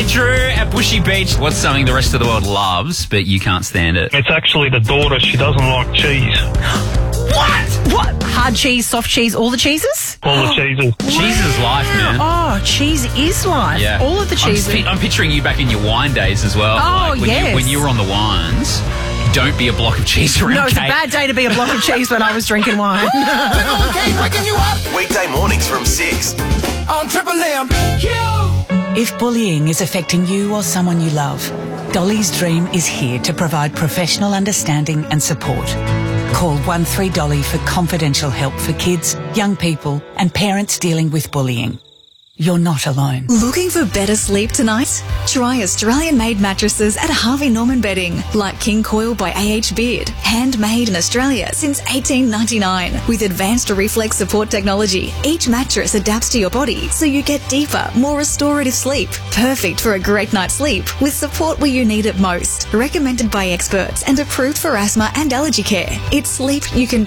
Drew at Bushy Beach. What's something the rest of the world loves, but you can't stand it? It's actually the daughter. She doesn't like cheese. What? Hard cheese, soft cheese, all the cheeses? All the cheeses. Cheese is life, man. Oh, cheese is life. Yeah. All of the cheeses. I'm picturing you back in your wine days as well. Oh, yes. When you were on the wines, don't be a block of cheese around No, it's Kate. a bad day to be a block of cheese when I was drinking wine. Waking you up. Weekday mornings from 6 on Triple M. If bullying is affecting you or someone you love, Dolly's Dream is here to provide professional understanding and support. Call 13Dolly for confidential help for kids, young people and parents dealing with bullying. You're not alone. Looking for better sleep tonight? Try Australian-made mattresses at Harvey Norman Bedding, like King Coil by AH Beard, handmade in Australia since 1899. With advanced reflex support technology, each mattress adapts to your body so you get deeper, more restorative sleep. Perfect for a great night's sleep with support where you need it most. Recommended by experts and approved for asthma and allergy care. It's sleep you can